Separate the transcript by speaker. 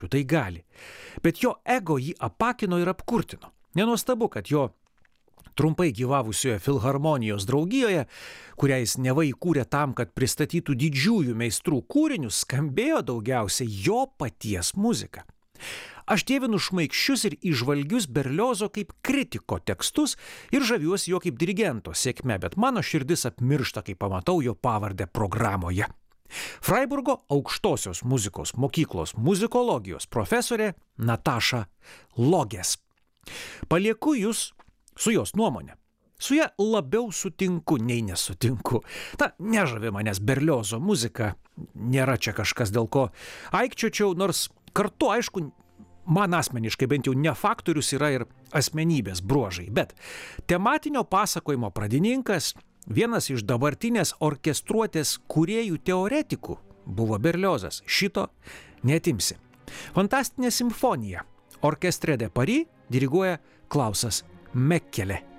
Speaker 1: tai gali. Bet jo ego jį apakino ir apkurtino. Nenuostabu, kad jo trumpai gyvavusioje Filharmonijos draugijoje, kurią jis neva įkūrė tam, kad pristatytų didžiųjų meistrų kūrinius, skambėjo daugiausiai jo paties muzika. Aš dievinu šmaikščius ir įžvalgius Berliozo kaip kritiko tekstus ir žaviuosi jo kaip dirigento sėkme, bet mano širdis apmiršta, kai pamatau jo pavardę programoje. Freiburgo aukštosios muzikos mokyklos muzikologijos profesorė Nataša Logės. Palieku jūs su jos nuomonė. Su ja labiau sutinku, nei nesutinku. Nežavi manęs Berliozo muzika, nėra čia kažkas, dėl ko aikčiočiau, nors kartu, aišku, man asmeniškai bent jau ne faktorius yra ir asmenybės bruožai, bet tematinio pasakojimo pradininkas, vienas iš dabartinės orkestruotės kūrėjų teoretikų buvo Berliozas. Šito neatimsi. Fantastinė simfonija Orchestre de Paris diriguoja Klausas Mekkelė.